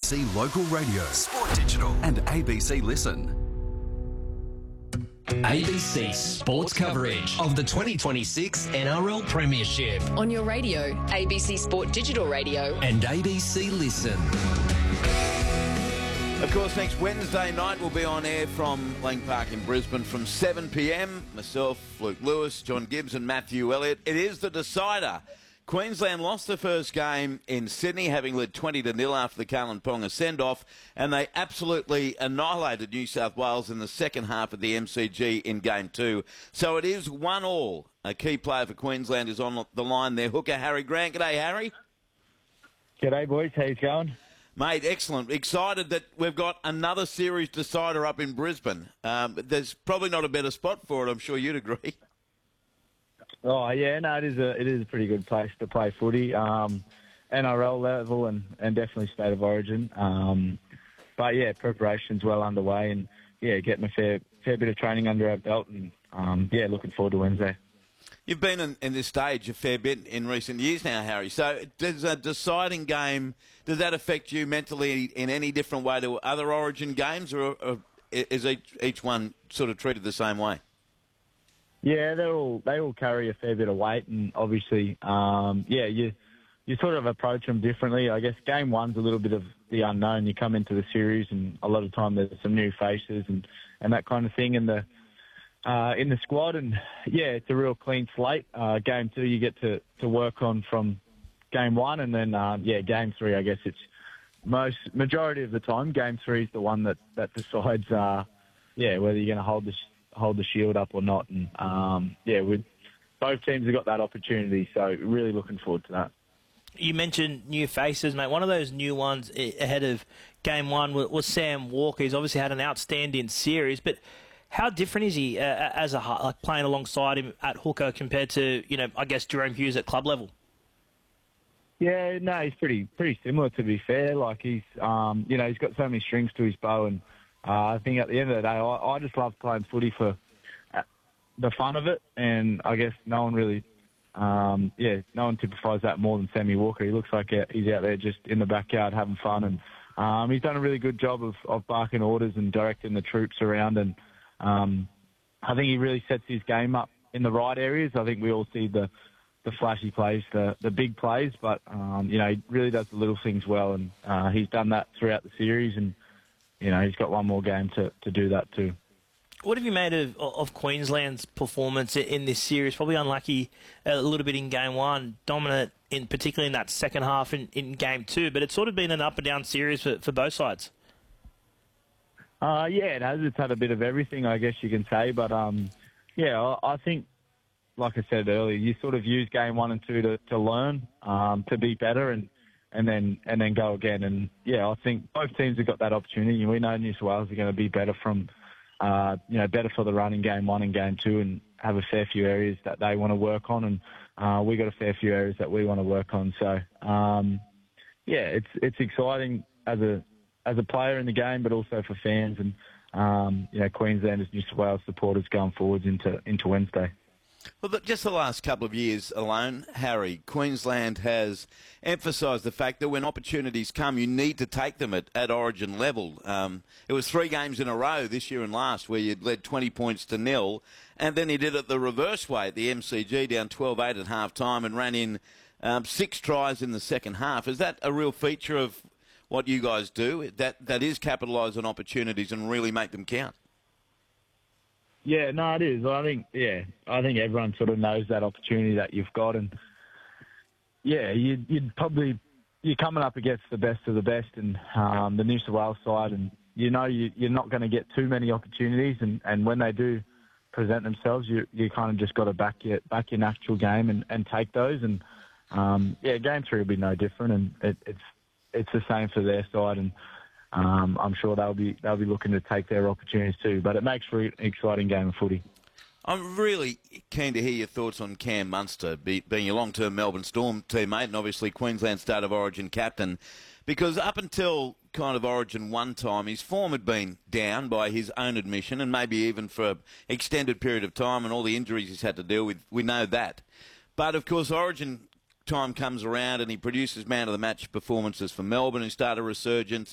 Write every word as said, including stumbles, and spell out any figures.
C Local Radio, Sport Digital and A B C Listen. A B C Sports coverage of the twenty twenty-six N R L Premiership on your radio, A B C Sport Digital Radio and A B C Listen. Of course, next Wednesday night we'll be on air from Lang Park in Brisbane from seven p m. Myself, Luke Lewis, John Gibbs and Matthew Elliott. It is the decider. Queensland lost the first game in Sydney, having led twenty to nil after the Kalyn Ponga send-off, and they absolutely annihilated New South Wales in the second half of the M C G in Game two. So it is one all. A key player for Queensland is on the line there. Hooker Harry Grant. G'day, Harry. G'day, boys. How you going? Mate, excellent. Excited that we've got another series decider up in Brisbane. Um, there's probably not a better spot for it, I'm sure you'd agree. Oh yeah, no, it is a it is a pretty good place to play footy, um, N R L level and, and definitely State of Origin. Um, but yeah, preparation's well underway, and yeah, getting a fair fair bit of training under our belt, and um, yeah, looking forward to Wednesday. You've been in, in this stage a fair bit in recent years now, Harry. So does a deciding game, does that affect you mentally in any different way to other Origin games, or, or is each, each one sort of treated the same way? Yeah, they all they all carry a fair bit of weight, and obviously, um, yeah, you you sort of approach them differently. I guess game one's a little bit of the unknown. You come into the series, and a lot of time there's some new faces and, and that kind of thing in the uh, in the squad. And yeah, it's a real clean slate. Uh, game two, you get to, to work on from game one, and then um, yeah, game three. I guess it's most majority of the time. Game three is the one that that decides, uh, yeah, whether you're going to hold the hold the shield up or not. And um, yeah, with both teams have got that opportunity, so really looking forward to that. You mentioned new faces, mate. One of those new ones ahead of game one was Sam Walker. He's obviously had an outstanding series, but how different is he uh, as a like playing alongside him at hooker compared to, you know, I guess Jerome Hughes at club level? Yeah, no, he's pretty pretty similar, to be fair. Like he's, um, you know, he's got so many strings to his bow, and Uh, I think at the end of the day, I, I just love playing footy for uh, the fun of it, and I guess no one really, um, yeah, no one typifies that more than Sammy Walker. He looks like he's out there just in the backyard having fun, and um, he's done a really good job of, of barking orders and directing the troops around, and um, I think he really sets his game up in the right areas. I think we all see the, the flashy plays, the, the big plays, but, um, you know, he really does the little things well, and uh, he's done that throughout the series, and you know, he's got one more game to, to do that too. What have you made of, of Queensland's performance in this series? Probably unlucky a little bit in game one, dominant in particularly in that second half in, in game two, but it's sort of been an up and down series for, for both sides. Uh, yeah, it has. It's had a bit of everything, I guess you can say. But, um, yeah, I, I think, like I said earlier, you sort of use game one and two to, to learn, um, to be better, and and then and then go again. And, yeah, I think both teams have got that opportunity. We know New South Wales are going to be better from, uh, you know, better for the run in game one and game two, and have a fair few areas that they want to work on. And uh, we got a fair few areas that we want to work on. So, um, yeah, it's it's exciting as a as a player in the game, but also for fans and, um, you know, Queenslanders, New South Wales supporters going forwards into, into Wednesday. Well, the, just the last couple of years alone, Harry, Queensland has emphasised the fact that when opportunities come, you need to take them at, at Origin level. Um, it was three games in a row this year and last where you'd led twenty points to nil, and then he did it the reverse way at the M C G, down twelve eight at half-time, and ran in um, six tries in the second half. Is that a real feature of what you guys do, that, that is capitalise on opportunities and really make them count? Yeah, no, it is. I think, yeah, I think everyone sort of knows that opportunity that you've got, and yeah, you'd, you'd probably you're coming up against the best of the best, and um, the New South Wales side, and you know you, you're not going to get too many opportunities, and, and when they do present themselves, you you kind of just got to back your back your natural game and, and take those, and um, yeah, game three will be no different, and it, it's it's the same for their side, and. Um, I'm sure they'll be they'll be looking to take their opportunities too. But it makes for an exciting game of footy. I'm really keen to hear your thoughts on Cam Munster, be, being a long-term Melbourne Storm teammate and obviously Queensland State of Origin captain, because up until kind of Origin one time, his form had been down by his own admission, and maybe even for an extended period of time, and all the injuries he's had to deal with. We know that. But of course, Origin time comes around and he produces man of the match performances for Melbourne, who start a resurgence.